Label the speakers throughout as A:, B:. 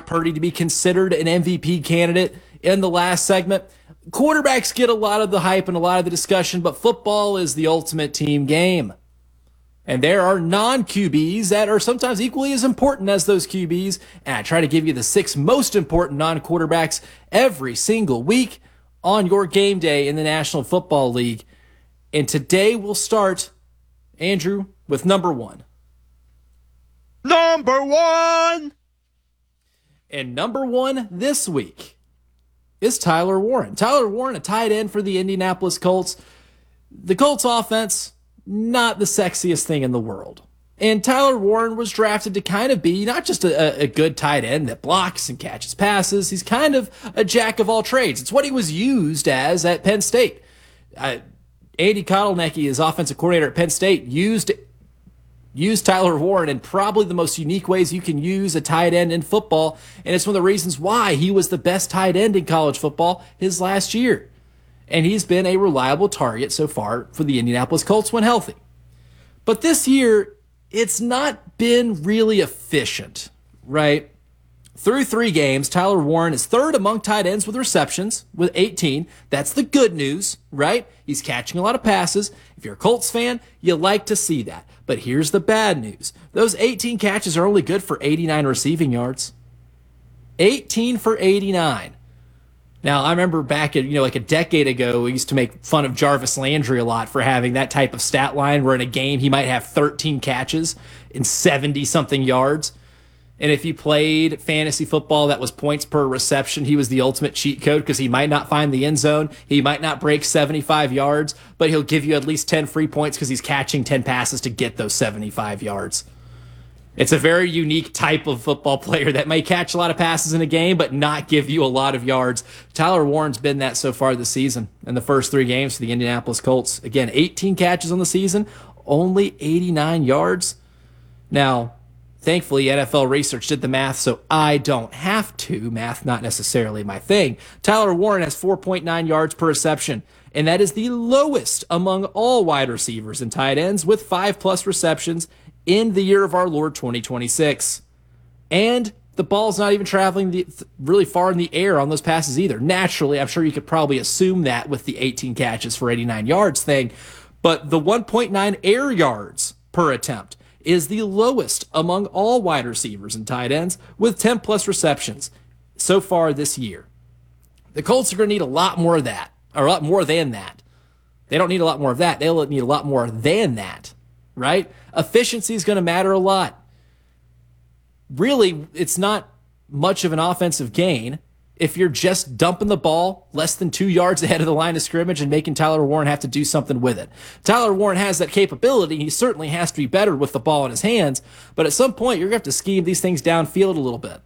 A: Brock Purdy to be considered an MVP candidate in the last segment. Quarterbacks get a lot of the hype and a lot of the discussion, but football is the ultimate team game. And there are non-QBs that are sometimes equally as important as those QBs. And I try to give you the 6 most important non-quarterbacks every single week on your game day in the National Football League. And today we'll start, Andrew, with number 1.
B: Number 1!
A: And number 1 this week is Tyler Warren. Tyler Warren, a tight end for the Indianapolis Colts. The Colts offense, not the sexiest thing in the world. And Tyler Warren was drafted to kind of be not just a good tight end that blocks and catches passes. He's kind of a jack of all trades. It's what he was used as at Penn State. Andy Kotelnicki, his offensive coordinator at Penn State, used Tyler Warren in probably the most unique ways you can use a tight end in football. And it's one of the reasons why he was the best tight end in college football his last year. And he's been a reliable target so far for the Indianapolis Colts when healthy. But this year, it's not been really efficient, right? Through 3 games, Tyler Warren is third among tight ends with receptions with 18. That's the good news, right? He's catching a lot of passes. If you're a Colts fan, you like to see that. But here's the bad news. Those 18 catches are only good for 89 receiving yards. 18 for 89. Now, I remember back at, like a decade ago, we used to make fun of Jarvis Landry a lot for having that type of stat line where in a game he might have 13 catches and 70-something yards. And if you played fantasy football that was points per reception, he was the ultimate cheat code because he might not find the end zone. He might not break 75 yards, but he'll give you at least 10 free points because he's catching 10 passes to get those 75 yards. It's a very unique type of football player that may catch a lot of passes in a game, but not give you a lot of yards. Tyler Warren's been that so far this season in the first 3 games for the Indianapolis Colts. Again, 18 catches on the season, only 89 yards. Now, thankfully, NFL Research did the math, so I don't have to. Math not necessarily my thing. Tyler Warren has 4.9 yards per reception, and that is the lowest among all wide receivers and tight ends with 5+ receptions in the year of our Lord 2026. And the ball's not even traveling really far in the air on those passes either. Naturally, I'm sure you could probably assume that with the 18 catches for 89 yards thing, but the 1.9 air yards per attempt is the lowest among all wide receivers and tight ends with 10+ receptions so far this year. The Colts are going to need a lot more of that, or a lot more than that. They don't need a lot more of that. They'll need a lot more than that, right? Efficiency is going to matter a lot. Really, it's not much of an offensive gain if you're just dumping the ball less than 2 yards ahead of the line of scrimmage and making Tyler Warren have to do something with it. Tyler Warren has that capability. He certainly has to be better with the ball in his hands, but at some point, you're going to have to scheme these things downfield a little bit.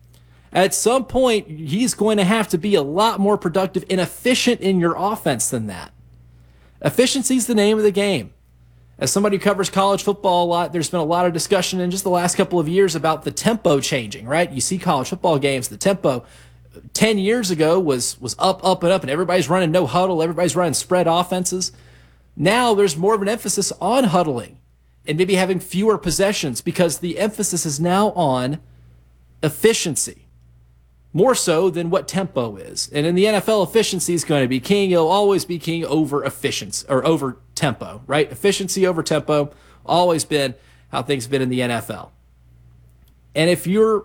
A: At some point, he's going to have to be a lot more productive and efficient in your offense than that. Efficiency is the name of the game. As somebody who covers college football a lot, there's been a lot of discussion in just the last couple of years about the tempo changing, right? You see college football games, the tempo 10 years ago was up, up, and up, and everybody's running no huddle, everybody's running spread offenses. Now there's more of an emphasis on huddling and maybe having fewer possessions because the emphasis is now on efficiency. More so than what tempo is. And in the NFL, efficiency is going to be king. It'll always be king over efficiency or over tempo, right? Efficiency over tempo, always been how things have been in the NFL. And if you're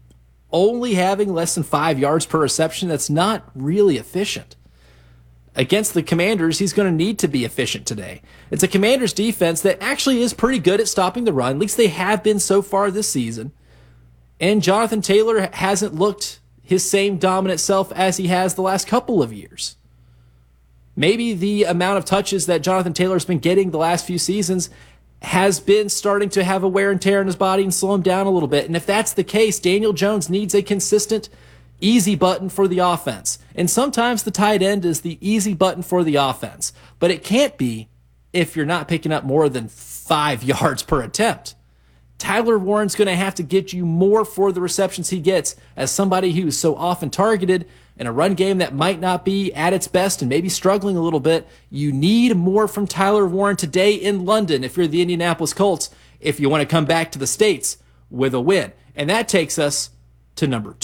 A: only having less than 5 yards per reception, that's not really efficient. Against the Commanders, he's going to need to be efficient today. It's a Commanders defense that actually is pretty good at stopping the run. At least they have been so far this season. And Jonathan Taylor hasn't looked his same dominant self as he has the last couple of years. Maybe the amount of touches that Jonathan Taylor's been getting the last few seasons has been starting to have a wear and tear in his body and slow him down a little bit. And if that's the case, Daniel Jones needs a consistent, easy button for the offense. And sometimes the tight end is the easy button for the offense. But it can't be if you're not picking up more than 5 yards per attempt. Tyler Warren's going to have to get you more for the receptions he gets as somebody who's so often targeted in a run game that might not be at its best and maybe struggling a little bit. You need more from Tyler Warren today in London if you're the Indianapolis Colts, if you want to come back to the States with a win. And that takes us to number